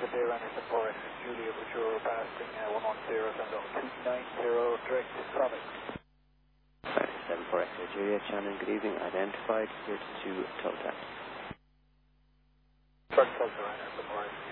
good day, running support, Julia, Butcher, passing 110, 7.290, direct traffic. 74 X-ray Julia, Shannon, good evening, identified, here to Tulta. Truck Tulta, running support.